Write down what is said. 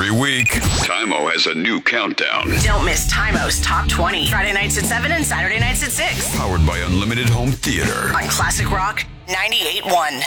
Every week, Tymo has a new countdown. Don't miss Tymo's Top 20. Friday nights at 7 and Saturday nights at 6. Powered by Unlimited Home Theater. On Classic Rock 98.1.